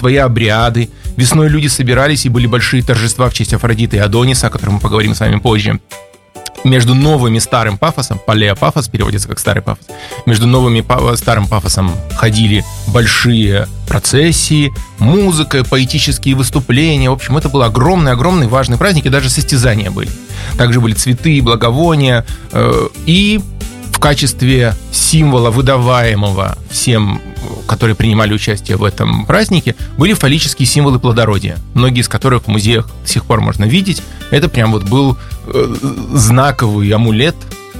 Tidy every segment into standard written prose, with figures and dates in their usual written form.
свои обряды. Весной люди собирались, и были большие торжества в честь Афродиты и Адониса, о котором мы поговорим с вами позже. Между новым и старым Пафосом, Палея Пафос переводится как старый Пафос, между новым и старым Пафосом ходили большие процессии, музыка, поэтические выступления. В общем, это был огромный важный праздник, и даже состязания были. Также были цветы и благовония, и в качестве символа, выдаваемого всем, которые принимали участие в этом празднике, были фаллические символы плодородия, многие из которых в музеях до сих пор можно видеть. Это прям вот был знаковый амулет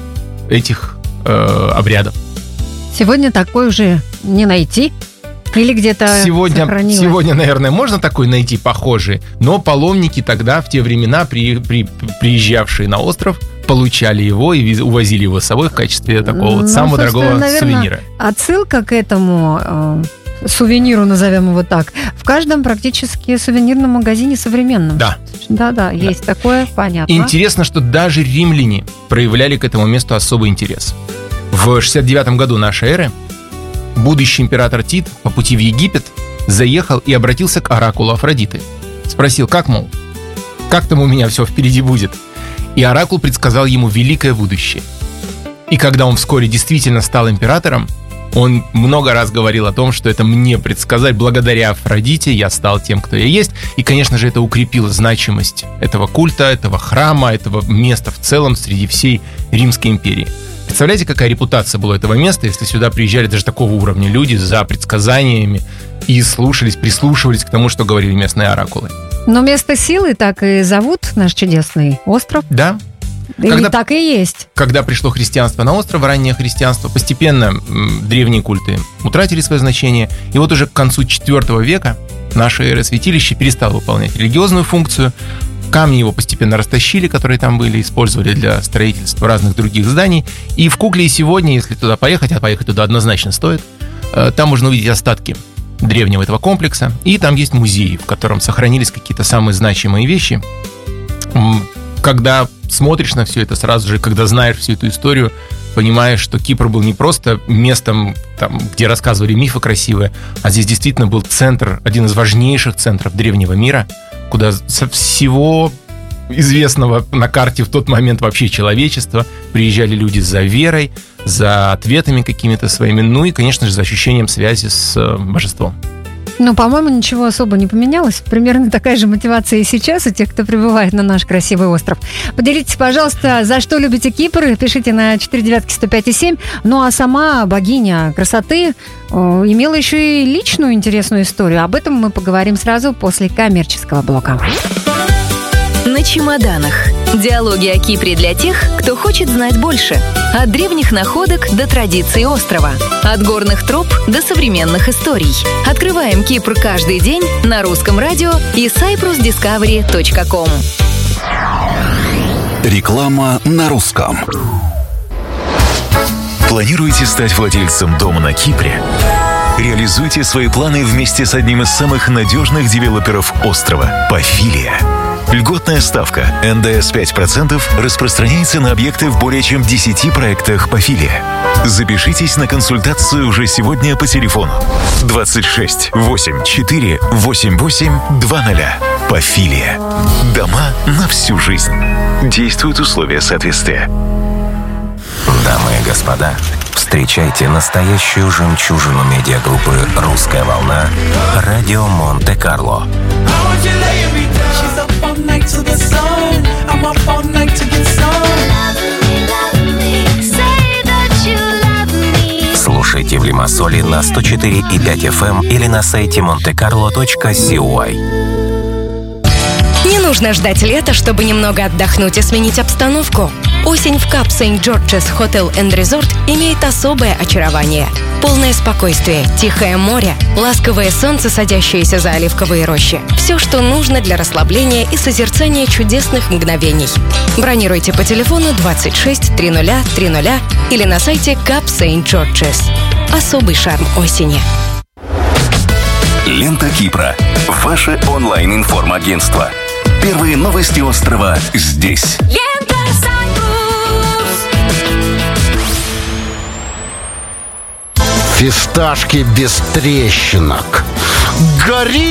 этих обрядов. Сегодня такой уже не найти? Или где-то сохранилось? Сегодня, наверное, можно такой найти похожий, но паломники тогда, в те времена, приезжавшие на остров, получали его и увозили его с собой в качестве такого вот самого дорогого сувенира. Отсылка к этому сувениру, назовем его так, в каждом практически сувенирном магазине современном. Да, есть такое, понятно. Интересно, что даже римляне проявляли к этому месту особый интерес. В 69 году нашей эры будущий император Тит по пути в Египет заехал и обратился к оракулу Афродиты. Спросил, как там у меня все впереди будет? И оракул предсказал ему великое будущее. И когда он вскоре действительно стал императором, он много раз говорил о том, что это мне предсказать, благодаря Афродите я стал тем, кто я есть. И, конечно же, это укрепило значимость этого культа, этого храма, этого места в целом среди всей Римской империи. Представляете, какая репутация была этого места, если сюда приезжали даже такого уровня люди за предсказаниями и прислушивались к тому, что говорили местные оракулы. Но место силы так и зовут наш чудесный остров. Да. Так и есть. Когда пришло христианство на остров, раннее христианство, постепенно древние культы утратили свое значение. И вот уже к концу IV века наша эра святилища перестала выполнять религиозную функцию. Камни его постепенно растащили, которые там были, использовали для строительства разных других зданий. И в Кукле и сегодня, если туда поехать, а поехать туда однозначно стоит, там можно увидеть остатки древнего этого комплекса. И там есть музей, в котором сохранились какие-то самые значимые вещи. Когда смотришь на все это сразу же, когда знаешь всю эту историю, понимаешь, что Кипр был не просто местом, там, где рассказывали мифы красивые, а здесь действительно был центр, один из важнейших центров древнего мира, куда со всего известного на карте в тот момент вообще человечества приезжали люди за верой, за ответами какими-то своими, ну и, конечно же, за ощущением связи с божеством. Ну, по-моему, ничего особо не поменялось. Примерно такая же мотивация и сейчас у тех, кто прибывает на наш красивый остров. Поделитесь, пожалуйста, за что любите Кипр. Пишите на 495,7. Ну, а сама богиня красоты имела еще и личную интересную историю. Об этом мы поговорим сразу после коммерческого блока. На чемоданах. Диалоги о Кипре для тех, кто хочет знать больше. От древних находок до традиций острова. От горных троп до современных историй. Открываем Кипр каждый день на русском радио и cyprusdiscovery.com. Реклама на русском. Планируете стать владельцем дома на Кипре? Реализуйте свои планы вместе с одним из самых надежных девелоперов острова – Пафилия. Льготная ставка НДС 5% распространяется на объекты в более чем 10 проектах Пафилия. Запишитесь на консультацию уже сегодня по телефону 26 84 88 20. Пафилия. Дома на всю жизнь. Действуют условия соответствия. Дамы и господа, встречайте настоящую жемчужину медиагруппы «Русская волна» «Радио Монте-Карло». Слушайте в Лимассоле на 104,5 FM или на сайте montecarlo.cy. Не нужно ждать лета, чтобы немного отдохнуть и сменить обстановку. Осень в Кап Сент-Джорджес Hotel and Resort имеет особое очарование. Полное спокойствие, тихое море, ласковое солнце, садящееся за оливковые рощи. Все, что нужно для расслабления и созерцания чудесных мгновений. Бронируйте по телефону 26 30 30 или на сайте Кап Сент-Джорджес. Особый шарм осени. Лента Кипра. Ваше онлайн-информагентство. Первые новости острова здесь. Лента Фисташки без трещинок. Гори!